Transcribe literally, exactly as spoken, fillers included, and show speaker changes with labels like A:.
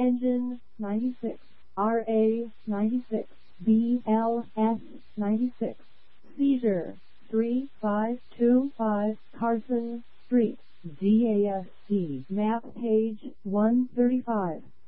A: Engine ninety-six, R A ninety-six, B L S ninety-six. Seizure three five two five Carson Street, D A S C, map page one thirty-five.